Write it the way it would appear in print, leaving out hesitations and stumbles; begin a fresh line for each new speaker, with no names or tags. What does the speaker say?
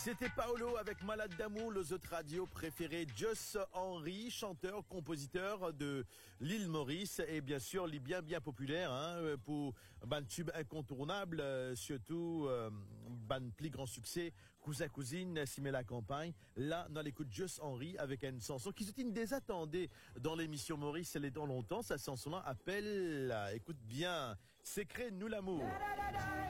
C'était Paolo avec Malade d'amour, le autre radio préféré, Joss Henry, chanteur, compositeur de l'île Maurice et bien sûr, les bien populaire pour ban tube incontournable, surtout ban plus grand succès, Cousin Cousine, Simé la campagne. Là, on l'écoute Joss Henry avec une chanson qui se une des attendait dans l'émission Maurice, elle est dans longtemps. Cette chanson-là appelle, écoute bien, Secret nous l'amour.